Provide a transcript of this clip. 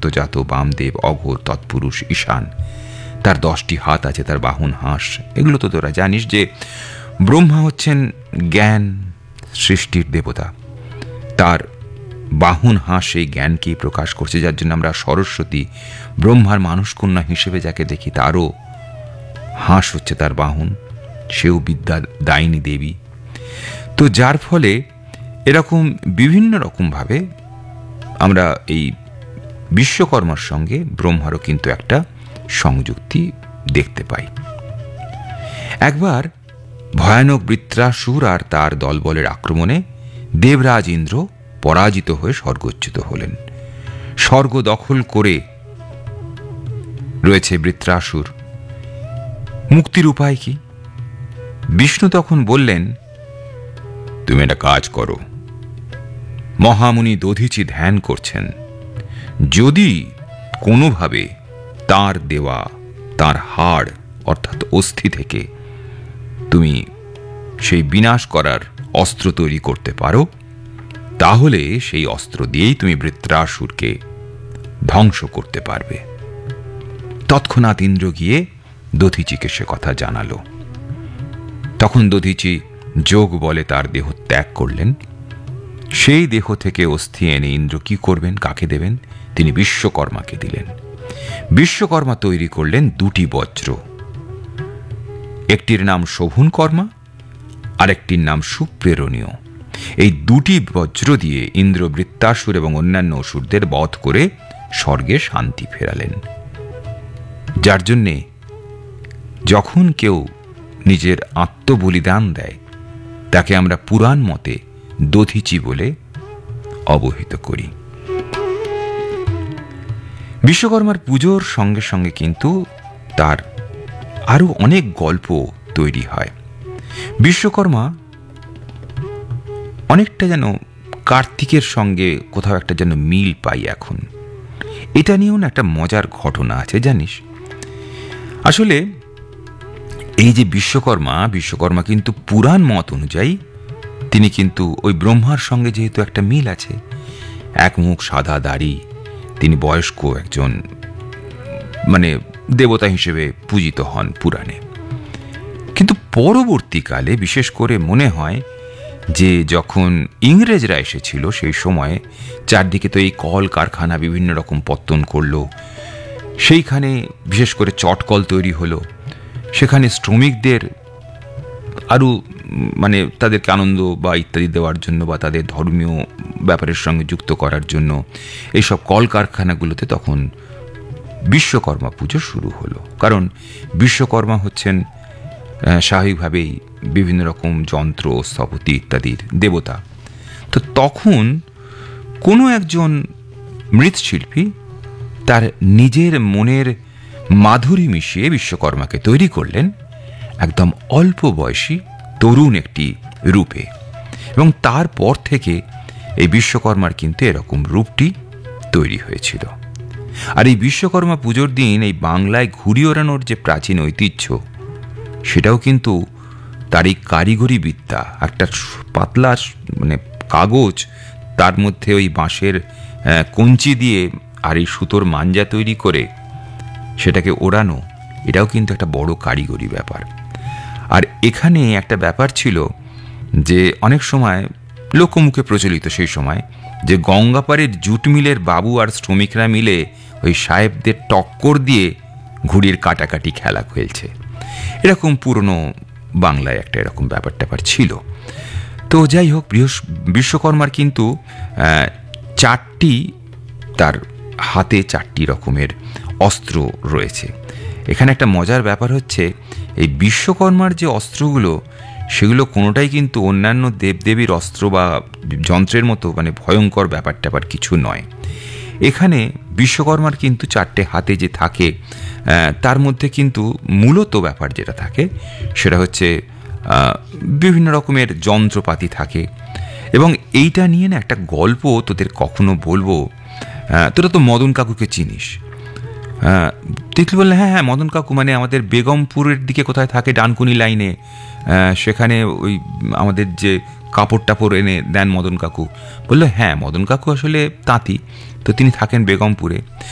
সত্যজাত, বামদেব, অঘোর, তৎপুরুষ, ঈশান, তার 10টি হাত আছে, তার বাহন হাঁস। এগুলো তো তোরা জানিস যে ব্রহ্মা হচ্ছেন জ্ঞান সৃষ্টির দেবতা, তার বাহন হাঁস সেই জ্ঞানকেই প্রকাশ করছে, যার জন্য আমরা সরস্বতী ব্রহ্মার মানসকন্যা হিসেবে যাকে দেখি, তারও হাঁস হচ্ছে তার বাহন, সেও বিদ্যা দায়িনী দেবী। তো যার ফলে এরকম বিভিন্ন রকমভাবে আমরা এই বিশ্বকর্মার সঙ্গে ব্রহ্মারও কিন্তু একটা সংযুক্তি দেখতে পাই। একবার ভয়ানক বৃত্রাসুর আর তার দলবলের আক্রমণে দেবরাজ ইন্দ্র পরাজিত হয়ে স্বর্গচ্যুত হলেন। স্বর্গ দখল করে রয়েছে বৃত্রাসুর। মুক্তির উপায় কি? বিষ্ণু তখন বললেন, তুমি একটা কাজ করো। মহামুনি দধিচি ধ্যান করছেন, যদি কোনোভাবে তার দেওয়া তার হাড় অর্থাৎ অস্থি থেকে তুমি সেই বিনাশ করার অস্ত্র তৈরি করতে পারো, তাহলে সেই অস্ত্র দিয়েই তুমি বৃত্রাসুরকে ধ্বংস করতে পারবে। তৎক্ষণাৎ ইন্দ্র গিয়ে দধিচিকে সে কথা জানালো। তখন দধিচি যোগ বলে তার দেহ ত্যাগ করলেন। সেই দেহ থেকে অস্থি এনে ইন্দ্র কি করবেন, কাকে দেবেন? তিনি বিশ্বকর্মাকে দিলেন। বিশ্বকর্মা তৈরি করলেন 2টি বজ্র, একটির নাম শোভনকর্মা, আরেকটির নাম সুপ্রেরণীয়। এই 2টি বজ্র দিয়ে ইন্দ্র বৃত্তাসুর এবং অন্যান্য অসুরদের বধ করে স্বর্গে শান্তি ফেরালেন। যার জন্যে যখন কেউ নিজের আত্মবলিদান দেয়, তাকে আমরা পুরাণ মতে দধিচি বলে অবহিত করি। বিশ্বকর্মার পুজোর সঙ্গে সঙ্গে কিন্তু তার আরো অনেক গল্প তৈরি হয়। বিশ্বকর্মা অনেকটা যেন কার্তিকের সঙ্গে কোথাও একটা যেন মিল পাই এখন। এটা নিয়েও না একটা মজার ঘটনা আছে, জানিস? আসলে এই যে বিশ্বকর্মা কিন্তু পুরাণ মত অনুযায়ী তিনি কিন্তু ওই ব্রহ্মার সঙ্গে যেহেতু একটা মিল আছে, এক মুখ সাদা দাড়ি, তিনি বয়স্ক একজন মানে দেবতা হিসেবে পূজিত হন পুরাণে। কিন্তু পরবর্তীকালে বিশেষ করে মনে হয় যে যখন ইংরেজরা এসেছিল সেই সময়ে চারদিকে তো এই কল কারখানা বিভিন্ন রকম পত্তন করলো, সেইখানে বিশেষ করে চটকল তৈরি হলো, সেখানে শ্রমিকদের আরও মানে তাদেরকে আনন্দ বা ইত্যাদি দেওয়ার জন্য বা তাদের ধর্মীয় ব্যাপারের সঙ্গে যুক্ত করার জন্য এইসব কলকারখানাগুলোতে তখন বিশ্বকর্মা পুজো শুরু হলো। কারণ বিশ্বকর্মা হচ্ছেন স্বাভাবিকভাবেই বিভিন্ন রকম যন্ত্র, স্থপতি ইত্যাদির দেবতা। তো তখন কোনো একজন মৃৎশিল্পী তার নিজের মনের মাধুরী মিশিয়ে বিশ্বকর্মাকে তৈরি করলেন একদম অল্প বয়সী তরুণ একটি রূপে, এবং তারপর থেকে এই বিশ্বকর্মার কিন্তু এরকম রূপটি তৈরি হয়েছিল। আর এই বিশ্বকর্মা পুজোর দিন এই বাংলায় ঘুড়ি ওড়ানোর যে প্রাচীন ঐতিহ্য, সেটাও কিন্তু তার এই কারিগরি বিদ্যা, একটা পাতলা মানে কাগজ, তার মধ্যে ওই বাঁশের কঞ্চি দিয়ে আর এই সুতোর মাঞ্জা তৈরি করে সেটাকে ওড়ানো, এটাও কিন্তু একটা বড় কারিগরি ব্যাপার। আর এখানে একটা ব্যাপার ছিল যে অনেক সময় লোকমুখে প্রচলিত সেই সময় যে গঙ্গাপাড়ের জুট মিলের বাবু আর শ্রমিকরা মিলে ওই সাহেবদের টক্কর দিয়ে ঘুড়ির কাটাকাটি খেলা খেলছে, এরকম পুরনো বাংলায় একটা এরকম ব্যাপার ট্যাপার ছিল। তো যাই হোক, বিশ্বকর্মার কিন্তু 4টি তার হাতে 4টি রকমের অস্ত্র রয়েছে। এখানে একটা মজার ব্যাপার হচ্ছে, এই বিশ্বকর্মার যে অস্ত্রগুলো সেগুলো কোনোটাই কিন্তু অন্যান্য দেবদেবীর অস্ত্র বা যন্ত্রের মতো মানে ভয়ঙ্কর ব্যাপার ট্যাপার কিছু নয়। এখানে বিশ্বকর্মার কিন্তু 4টে হাতে যে থাকে, তার মধ্যে কিন্তু মূলত ব্যাপার যেটা থাকে সেটা হচ্ছে বিভিন্ন রকমের যন্ত্রপাতি থাকে। এবং এইটা নিয়ে না একটা গল্প তোদের কখনো বলবো। তোরা তো মদন কাকুকে চিনিস? তিতলি বললে, হ্যাঁ হ্যাঁ, মদন কাকু মানে আমাদের বেগমপুরের দিকে কোথায় থাকে, ডানকুনি লাইনে, সেখানে ওই আমাদের যে কাপড় টাপড় এনে দেন মদন কাকু। বললো হ্যাঁ, মদন কাকু আসলে তাঁতি, তো তিনি থাকেন বেগমপুরে।